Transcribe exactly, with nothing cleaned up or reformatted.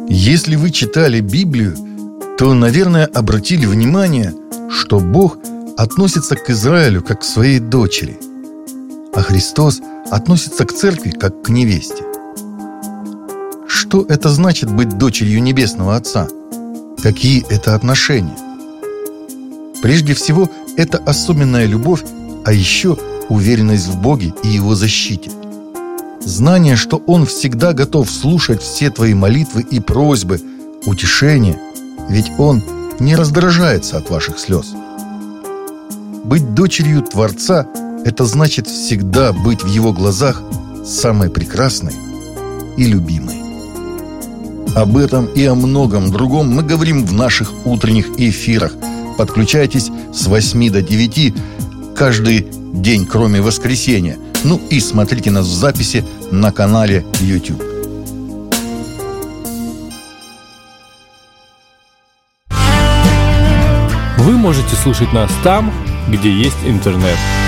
Если вы читали Библию, то, наверное, обратили внимание, что Бог относится к Израилю как к своей дочери, а Христос относится к церкви как к невесте. Что это значит быть дочерью Небесного Отца? Какие это отношения? Прежде всего, это особенная любовь, а еще уверенность в Боге и Его защите. Знание, что Он всегда готов слушать все твои молитвы и просьбы, утешение, ведь Он не раздражается от ваших слез. Быть дочерью Творца – это значит всегда быть в Его глазах самой прекрасной и любимой. Об этом и о многом другом мы говорим в наших утренних эфирах. Подключайтесь с восьми до девяти каждый день, кроме воскресенья. Ну и смотрите нас в записи на канале YouTube. Вы можете слушать нас там, где есть интернет.